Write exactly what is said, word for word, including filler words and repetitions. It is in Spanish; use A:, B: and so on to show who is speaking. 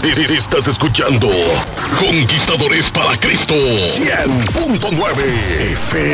A: Estás escuchando Conquistadores para Cristo cien punto nueve F